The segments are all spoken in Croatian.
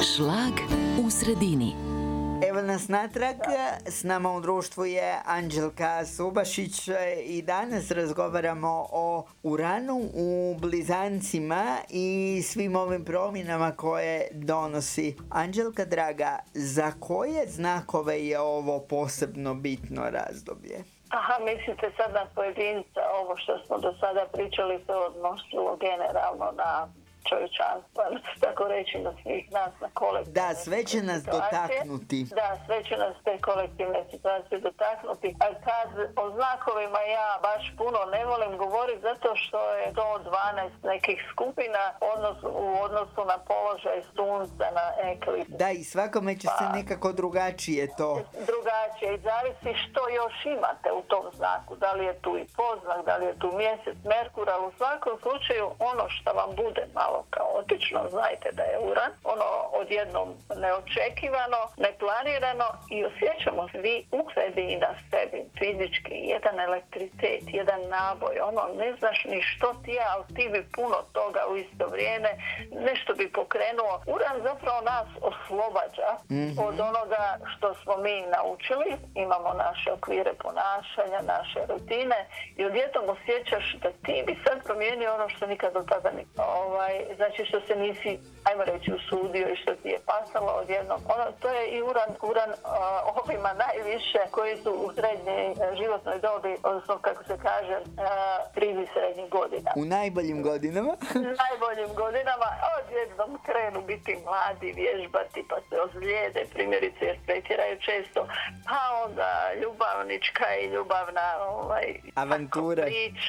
Šlag u sredini. Evo nas natrag, s nama u društvu je Anđelka Subašić i danas razgovaramo o Uranu u blizancima i svim ovim promjenama koje donosi. Anđelka draga, za koje znakove je ovo posebno bitno razdoblje? Aha, mislite sad na pojedinca, ovo što smo do sada pričali se odnosilo generalno na čovječanstvo, tako reći, na svih nas, na kolektivne. Da, sve će nas dotaknuti. Da, sve će nas te kolektivne situacije dotaknuti. A kad o znakovima ja baš puno ne volim govoriti zato što je to 12 nekih skupina u odnosu na položaj sunca, na eklipse. Da, i svakome će se nekako drugačije to. Drugačije i zavisi što još imate u tom znaku. Da li je tu i poznak, da li je tu mjesec, Merkur, ali u svakom slučaju ono što vam bude malo kaotično, znajte da je Uran, ono odjednom neočekivano, neplanirano i osjećamo svi u sebi i na sebi fizički jedan elektricitet, jedan naboj, ono ne znaš ni što ti je, ali ti bi puno toga u isto vrijeme, nešto bi pokrenuo. Uran zapravo nas oslobađa od onoga što smo mi naučili, imamo naše okvire ponašanja, naše rutine i odjednom osjećaš da ti bi sad promijenio ono što nikad do tada znači što se nisi, ajmo reći, usudio i što ti je pasalo odjednom. To je i Uran ovima najviše koji su u srednjoj životnoj dobi, odnosno kako se kaže, krizi srednjih godina. U najboljim godinama? Najboljim godinama, odjednom krenu biti mladi, vježbati, pa se ozlijede, primjerice jer pretjeraju često, pa onda ljubavnička i ljubavna avantura,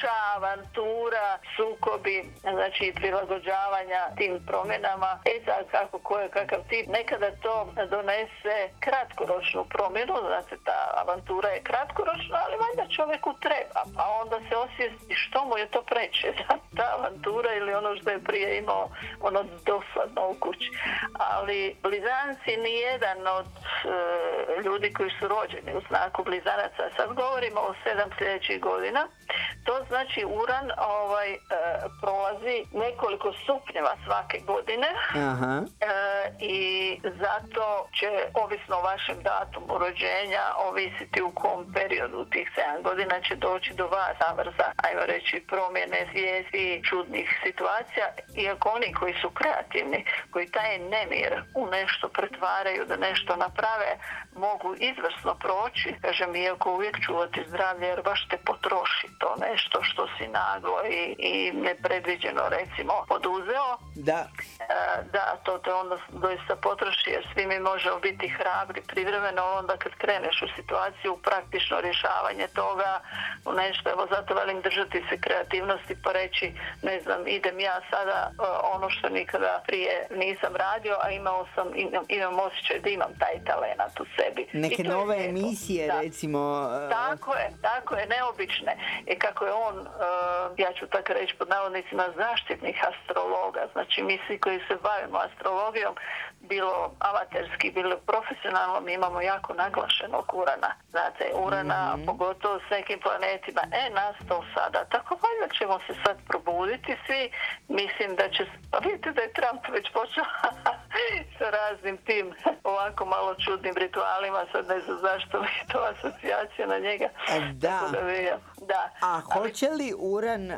avantura, sukobi, znači prilagođavanja tim promjenama. Sad kakav tip, nekada to donese kratkoročnu promjenu, znači ta avantura je kratkoročna, ali valjda čovjeku treba, pa onda se osvijesti što mu je to preče, ta avantura ili ono što je prije imao, ono dosadno u kući. Ali blizanci, nijedan od ljudi koji su rođeni u znaku blizanaca, sad govorimo o 7 sljedećih godina, to znači Uran prolazi nekoliko stupnjeva svake godine. Aha. I zato će, ovisno o vašem datumu rođenja, ovisiti u kom periodu tih 7 godina će doći do vas zavrza, ajmo reći, promjene zvijezdi, čudnih situacija, iako oni koji su kreativni, koji taj nemir u nešto pretvaraju da nešto naprave, mogu izvrsno proći, kažem, iako uvijek čuvati zdravlje, jer baš te potroši to nešto što si naglo i nepredviđeno recimo poduzeo. Da, to te onda doista potroši, jer svi mi možemo biti hrabri privremeno, onda kad kreneš u situaciju, u praktično rješavanje toga, u nešto, evo zato velim držati se kreativnosti pa reći, ne znam, idem ja sada ono što nikada prije nisam radio, a imam osjećaj da imam taj talenat u sebi. Neke nove emisije, recimo. Tako je, neobične. I kako je on, ja ću tako reći pod navodnicima, zaštitnih astrologa, znači mi svi koji se bavimo astrologijom, bilo amaterski, bilo profesionalno, mi imamo jako naglašenog Urana. Znate, Urana, pogotovo s nekim planetima, nas to sada. Tako valjda ćemo se sad probuditi svi. Mislim da će, pa vidite da je Trump već počeo sa raznim tim ovako malo čudnim ritualima, sad ne znam zašto mi je to asocijacija na njega. Da. Da. A hoće li Uran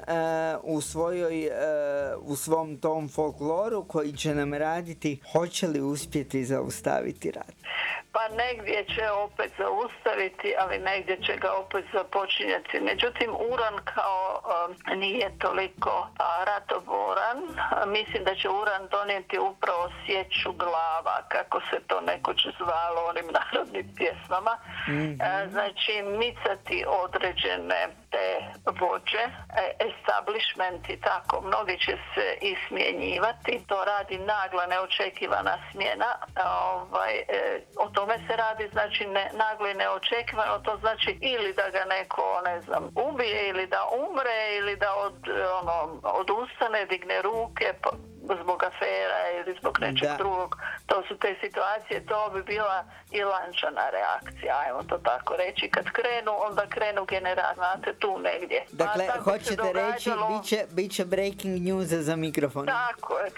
u svom tom folkloru koji će nam raditi, hoće li uspjeti zaustaviti rat? Pa negdje će opet zaustaviti, ali negdje će ga opet započinjati. Međutim, Uran kao nije toliko ratoboran. Mislim da će Uran donijeti upravo sječu glava, kako se to nekoć zvalo onim narodnim pjesmama. Znači, micati određene te vođe, establishment i tako, mnogi će se i smjenjivati. To radi nagla, neočekivana smjena. O tome se radi, znači naglo i neočekivano, to znači ili da ga neko, ne znam, ubije ili da umre ili da odustane, digne ruke zbog afera ili zbog nečeg drugog. To to su te situacije, to bi bila i lančana reakcija, ajmo to tako reći. Kad krenu, onda krenu generacije, znate, tu negdje. Dakle, hoćete reći, bit će breaking news za mikrofon. Tako je.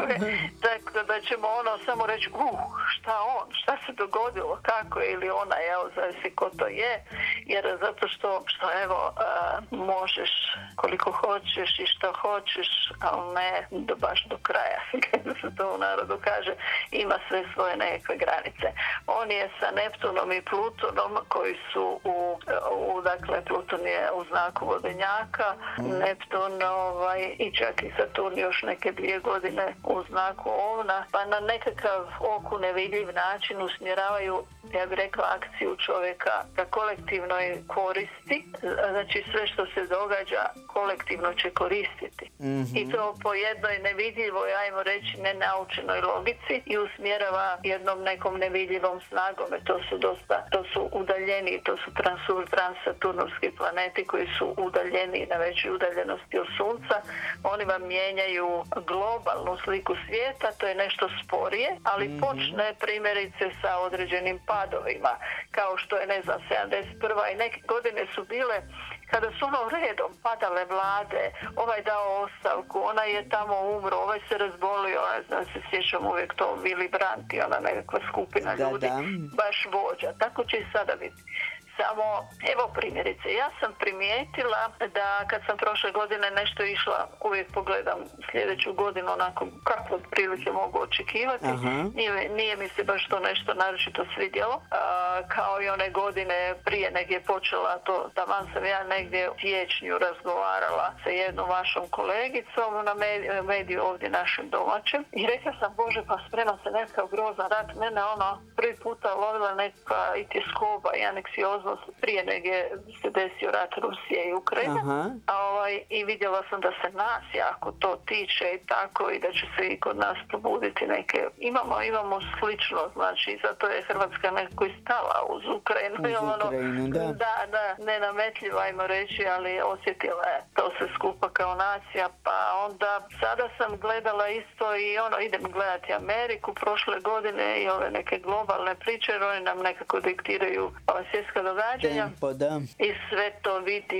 Tako da ćemo samo reći, šta se dogodilo, kako je, ili ona, zavisi ko to je, jer zato što evo, možeš koliko hoćeš i što hoćeš, ali ne baš do kraja, kako se to u narodu kaže, ima sve svoje nekakve granice. On je sa Neptunom i Plutonom, koji su dakle, Pluton je u znaku Vodenjaka, Neptun i čak i Saturn još neke 2 godine u znaku Ovna, pa na nekakav oku nevidljiv način usmjeravaju, ja bih rekla, akciju čovjeka ka kolektivnoj koristi, znači sve što se događa kolektivno će koristiti. I to po jednoj nevidljivoj, ajmo reći, nenaučenoj logici i usmjerava jednom nekom nevidljivom snagom. To su udaljeni, to su transsaturnski planeti koji su udaljeni na većoj udaljenosti od Sunca. Oni vam mijenjaju globalnu sliku svijeta, to je nešto sporije, ali počne primjerice sa određenim padovima, kao što je, 71. i neke godine su bile kada su redom padale vlade, ovaj dao ostavku, ona je tamo umro, ovaj se razbolio, se sjećam uvijek to Willy Brandt i ona nekakva skupina ljudi, baš vođa. Tako će i sada biti. Samo, evo primjerice, ja sam primijetila da kad sam prošle godine nešto išla, uvijek pogledam sljedeću godinu onako kako otprilike mogu očekivati. Nije mi se baš to nešto naročito svidjelo. Kao i one godine prije negdje počela to, taman sam ja negdje u siječnju razgovarala sa jednom vašom kolegicom na mediju ovdje našem domaćem i rekla sam, Bože, pa sprema se nekakav grozan rat. Mene prvi puta lovila neka i tjeskoba i aneksioznost prije nego se desio rat Rusije i Ukrajine. I vidjela sam da se nas jako to tiče i tako, i da će se i kod nas probuditi neke, imamo slično, znači zato je Hrvatska nekako i stala uz Ukrajinu. Da, nenametljivo, ajmo reći, ali osjetila je to se skupa kao nacija. Pa onda sada sam gledala isto i idem gledati Ameriku prošle godine i ove neke globalne priče, oni nam nekako diktiraju svjetska događanja. I sve to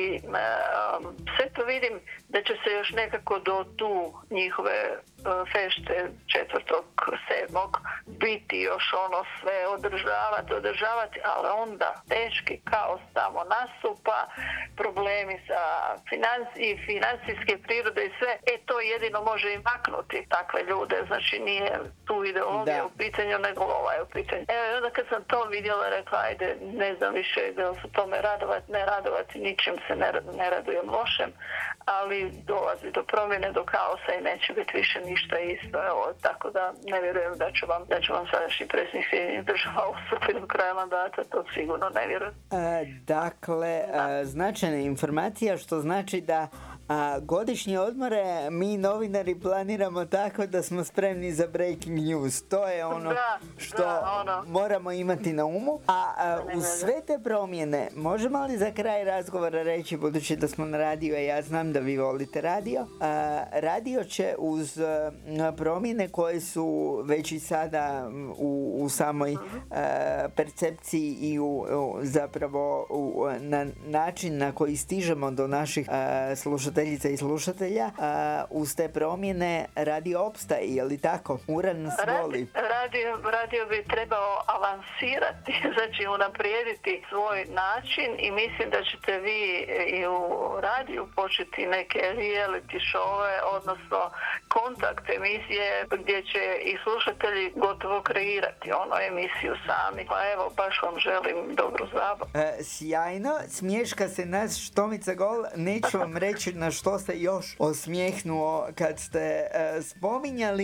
vidim da će se još nekako do tu njihove fešte 4.7. biti još sve održavati, ali onda teški kaos tamo nastupa, problemi sa financijske prirode i sve, to jedino može i maknuti takve ljude, znači nije tu ideologija u pitanju, nego je u pitanju. Evo, onda kad sam to vidjela, rekla, ajde, ne znam više da se tome radovati, ne radovati, ničim se ne radujem lošem, ali dolazi do promjene, do kaosa i neće biti više ništa isto. Evo, tako da ne vjerujem da će vam sadašnji predsjednik Sjedinjenih Država ustupiti do kraja mandata, to sigurno ne vjerujem. Dakle, značajna informacija, što znači da godišnje odmore mi novinari planiramo tako da smo spremni za breaking news. To je što moramo imati na umu. Uz sve te promjene, možemo li za kraj razgovora reći, budući da smo na radiju, a ja znam da vi volite radio, radio će uz promjene koje su već i sada u samoj percepciji i zapravo na način na koji stižemo do naših slušateljica i slušatelja, uz te promjene radio opstaje, je li tako? Uran nas voli. Radio bi trebao avansirati, znači unaprijediti svoj način, i mislim da ćete vi i u radiju početi neke reality showe, odnosno kontakt emisije gdje će i slušatelji gotovo kreirati emisiju sami. Pa evo, baš vam želim dobru zabavu. Sjajno, smješka se nas Štomica Gol, neću vam reći na što se još osmijehnuo kad ste spominjali